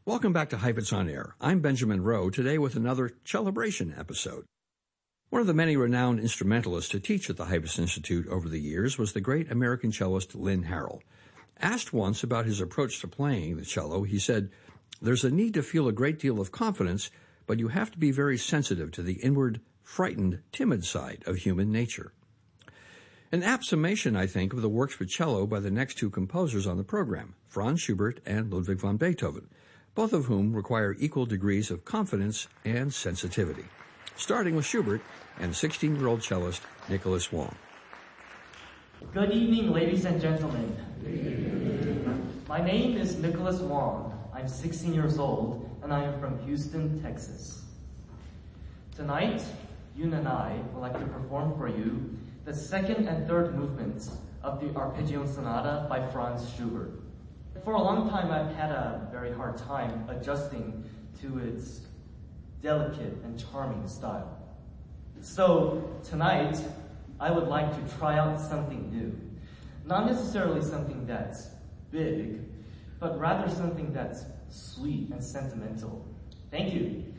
Welcome back to Heifetz on Air. I'm Benjamin Rowe, today with another Celebration episode. One of the many renowned instrumentalists to teach at the Heifetz Institute over the years was the great American cellist Lynn Harrell. Asked once about his approach to playing the cello, he said, "There's a need to feel a great deal of confidence, but you have to be very sensitive to the inward, frightened, timid side of human nature." An apt summation, I think, of the works for cello by the next two composers on the program, Franz Schubert and Ludwig van Beethoven, both of whom require equal degrees of confidence and sensitivity. Starting with Schubert and 16-year-old cellist Nicholas Wong. Good evening, ladies and gentlemen. My name is Nicholas Wong. I'm 16 years old, and I am from Houston, Texas. Tonight, Yoon and I would like to perform for you the second and third movements of the Arpeggio Sonata by Franz Schubert. For a long time, I've had a very hard time adjusting to its delicate and charming style. So tonight, I would like to try out something new. Not necessarily something that's big, but rather something that's sweet and sentimental. Thank you.